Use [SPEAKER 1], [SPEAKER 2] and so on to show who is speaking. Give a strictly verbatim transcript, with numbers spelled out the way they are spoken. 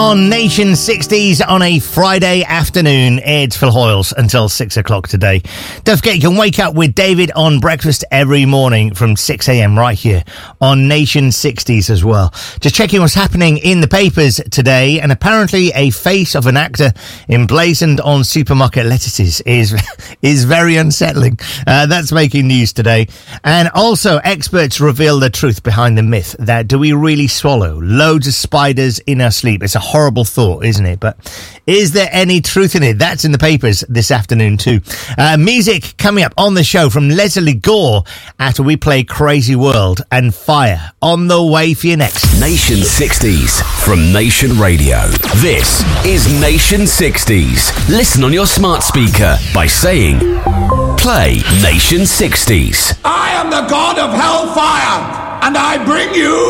[SPEAKER 1] On Nation sixties on a Friday afternoon, it's Phil Hoyles until six o'clock today. Don't forget, you can wake up with David on breakfast every morning from six a.m. right here on Nation sixties as well. Just checking what's happening in the papers today, and apparently a face of an actor emblazoned on supermarket lettuces is is very unsettling. Uh, that's making news today. And also, experts reveal the truth behind the myth that do we really swallow loads of spiders in our sleep? It's a horrible thought, isn't it? But is there any truth in it? That's in the papers this afternoon too. Uh, music coming up on the show from Leslie Gore after we play Crazy World, and Fire on the way for you next.
[SPEAKER 2] Nation sixties from Nation Radio. This is Nation sixties. Listen on your smart speaker by saying, play Nation sixties.
[SPEAKER 3] I am the god of hellfire, and I bring you